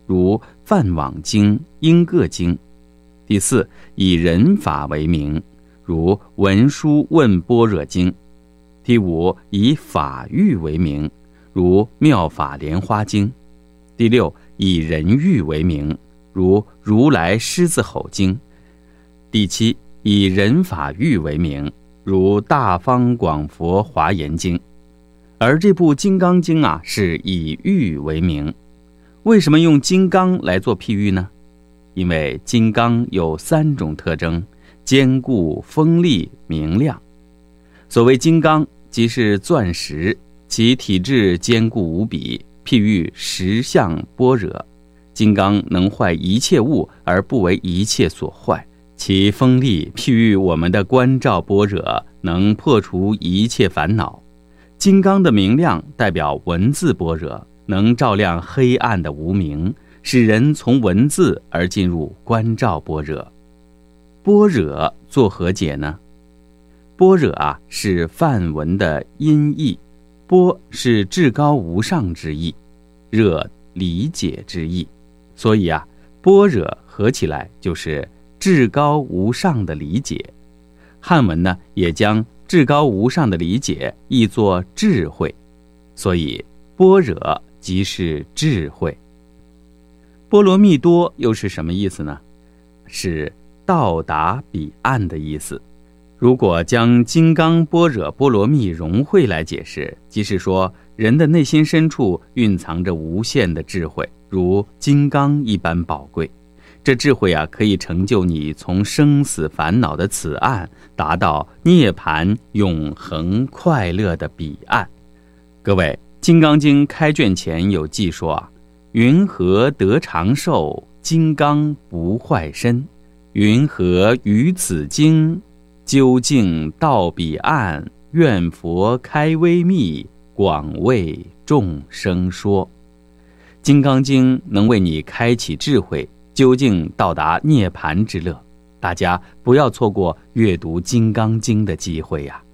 如梵网经、因各经。第四，以人法为名，如文殊问般若经。第五，以法喻为名，如妙法莲花经。第六，以人喻为名，如如来狮子吼经。第七，以人法喻为名，如大方广佛华严经。而这部金刚经啊，是以喻为名。为什么用金刚来做譬喻呢？因为金刚有3种特征：坚固、锋利、明亮。所谓金刚，即是钻石，其体质坚固无比，譬喻实相般若。金刚能坏一切物而不为一切所坏，其锋利譬喻我们的观照般若，能破除一切烦恼。金刚的明亮代表文字般若，能照亮黑暗的无明，使人从文字而进入观照般若。般若作何解呢？般若啊，是梵文的音译，般是至高无上之意，若理解之意，所以啊，般若合起来就是至高无上的理解。汉文呢，也将至高无上的理解译作智慧，所以般若即是智慧。波罗蜜多又是什么意思呢？是到达彼岸的意思。如果将金刚般若波罗蜜融会来解释，即是说人的内心深处蕴藏着无限的智慧，如金刚一般宝贵。这智慧啊，可以成就你从生死烦恼的此岸，达到涅槃永恒快乐的彼岸。各位，《金刚经》开卷前有记说啊，云何得长寿，金刚不坏身？云何于此经，究竟到彼岸？愿佛开微密，广为众生说。《金刚经》能为你开启智慧，究竟到达涅槃之乐。大家不要错过阅读《金刚经》的机会呀。